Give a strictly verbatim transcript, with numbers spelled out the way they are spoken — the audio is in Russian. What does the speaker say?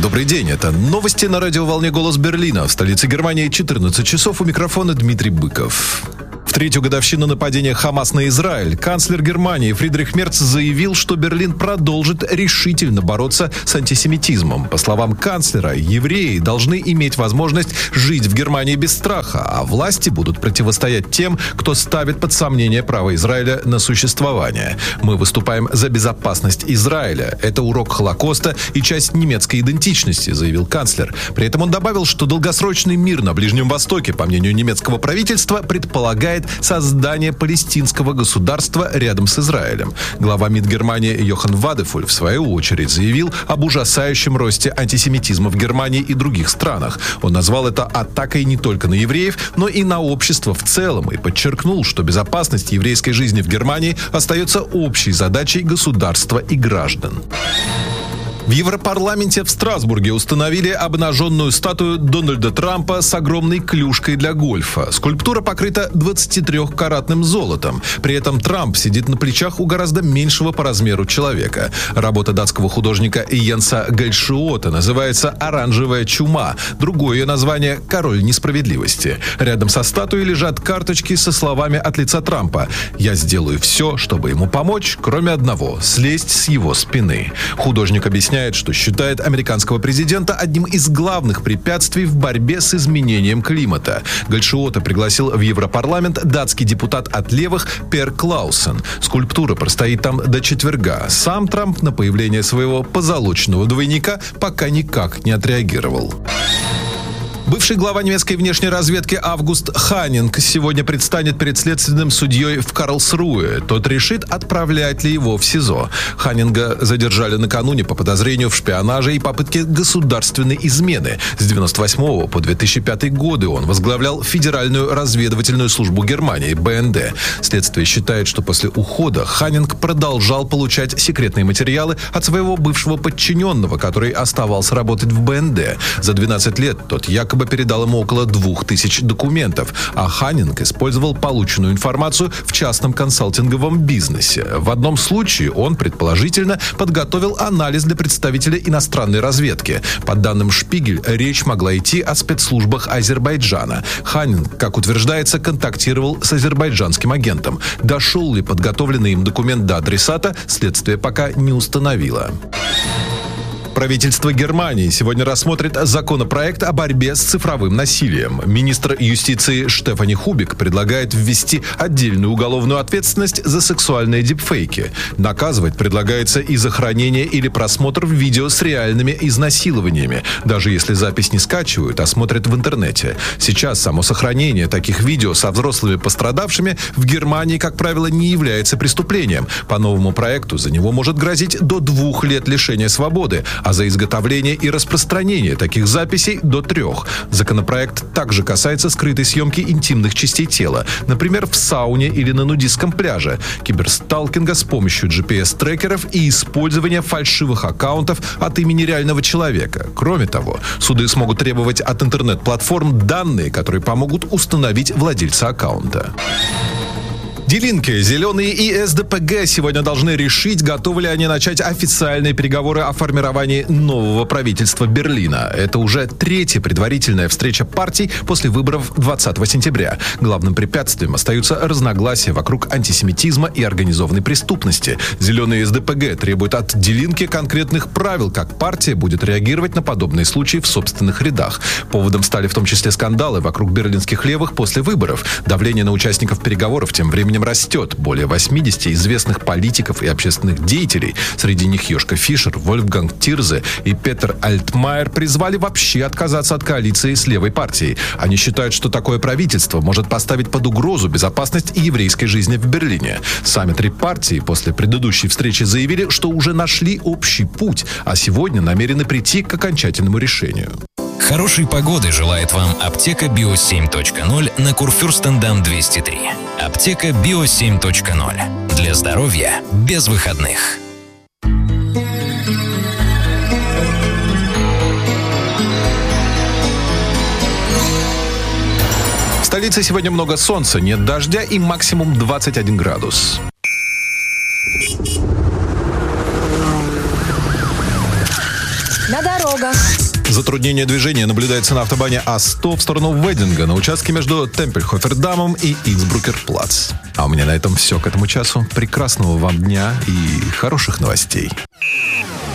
Добрый день, это новости на радиоволне «Голос Берлина». В столице Германии четырнадцать часов, у микрофона Дмитрий Быков. В третью годовщину нападения Хамас на Израиль канцлер Германии Фридрих Мерц заявил, что Берлин продолжит решительно бороться с антисемитизмом. По словам канцлера, евреи должны иметь возможность жить в Германии без страха, а власти будут противостоять тем, кто ставит под сомнение право Израиля на существование. Мы выступаем за безопасность Израиля. Это урок Холокоста и часть немецкой идентичности, заявил канцлер. При этом он добавил, что долгосрочный мир на Ближнем Востоке, по мнению немецкого правительства, предполагает создание палестинского государства рядом с Израилем. Глава МИД Германии Йохан Вадефуль в свою очередь заявил об ужасающем росте антисемитизма в Германии и других странах. Он назвал это атакой не только на евреев, но и на общество в целом и подчеркнул, что безопасность еврейской жизни в Германии остается общей задачей государства и граждан. В Европарламенте в Страсбурге установили обнаженную статую Дональда Трампа с огромной клюшкой для гольфа. Скульптура покрыта двадцатитрёхкаратным золотом. При этом Трамп сидит на плечах у гораздо меньшего по размеру человека. Работа датского художника Йенса Гальшиота называется «Оранжевая чума». Другое ее название «Король несправедливости». Рядом со статуей лежат карточки со словами от лица Трампа: «Я сделаю все, чтобы ему помочь, кроме одного – слезть с его спины». Художник объясняет, что считает американского президента одним из главных препятствий в борьбе с изменением климата. Гальшиота пригласил в Европарламент датский депутат от левых Пер Клаусен. Скульптура простоит там до четверга. Сам Трамп на появление своего позолоченного двойника пока никак не отреагировал. Бывший глава немецкой внешней разведки Август Ханинг сегодня предстанет перед следственным судьей в Карлсруэ. Тот решит, отправлять ли его в СИЗО. Ханинга задержали накануне по подозрению в шпионаже и попытке государственной измены. С девяносто восьмого по две тысячи пятый годы он возглавлял Федеральную разведывательную службу Германии, Бэ Эн Дэ. Следствие считает, что после ухода Ханинг продолжал получать секретные материалы от своего бывшего подчиненного, который оставался работать в Бэ Эн Дэ. За двенадцать лет тот якобы передал ему около двух тысяч документов, а Ханинг использовал полученную информацию в частном консалтинговом бизнесе. В одном случае он, предположительно, подготовил анализ для представителя иностранной разведки. По данным «Шпигель», речь могла идти о спецслужбах Азербайджана. Ханинг, как утверждается, контактировал с азербайджанским агентом. Дошел ли подготовленный им документ до адресата, следствие пока не установило. Правительство Германии сегодня рассмотрит законопроект о борьбе с цифровым насилием. Министр юстиции Штефани Хубик предлагает ввести отдельную уголовную ответственность за сексуальные дипфейки. Наказывать предлагается и за хранение или просмотр видео с реальными изнасилованиями, даже если запись не скачивают, а смотрят в интернете. Сейчас само сохранение таких видео со взрослыми пострадавшими в Германии, как правило, не является преступлением. По новому проекту за него может грозить до двух лет лишения свободы, а за изготовление и распространение таких записей до трех. Законопроект также касается скрытой съемки интимных частей тела, например, в сауне или на нудистском пляже, киберсталкинга с помощью джи пи эс-трекеров и использования фальшивых аккаунтов от имени реального человека. Кроме того, суды смогут требовать от интернет-платформ данные, которые помогут установить владельца аккаунта. Die Linke, Зеленые и эс дэ пэ гэ сегодня должны решить, готовы ли они начать официальные переговоры о формировании нового правительства Берлина. Это уже третья предварительная встреча партий после выборов двадцатого сентября. Главным препятствием остаются разногласия вокруг антисемитизма и организованной преступности. Зеленые и эс дэ пэ гэ требуют от Die Linke конкретных правил, как партия будет реагировать на подобные случаи в собственных рядах. Поводом стали в том числе скандалы вокруг берлинских левых после выборов. Давление на участников переговоров тем временем растет. Более восьмидесяти известных политиков и общественных деятелей, среди них Йошка Фишер, Вольфганг Тирзе и Петер Альтмайер, призвали вообще отказаться от коалиции с левой партией. Они считают, что такое правительство может поставить под угрозу безопасность и еврейской жизни в Берлине. Сами три партии после предыдущей встречи заявили, что уже нашли общий путь, а сегодня намерены прийти к окончательному решению. Хорошей погоды желает вам аптека Био семь точка ноль на Курфюрстендам двести три. Аптека Био семь точка ноль. Для здоровья без выходных. В столице сегодня много солнца, нет дождя и максимум двадцать один градус. на дорогах. Затруднение движения наблюдается на автобане А сто в сторону Вединга на участке между Темпельхофердамом и Инсбрукер-плац. А у меня на этом все к этому часу. Прекрасного вам дня и хороших новостей.